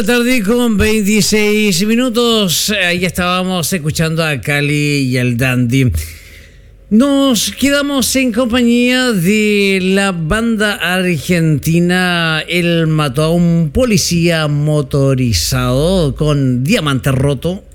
Tarde con 26 minutos. Ahí estábamos escuchando a Cali y al Dandy. Nos quedamos en compañía de la banda argentina Él mató a un policía motorizado con Diamante Roto.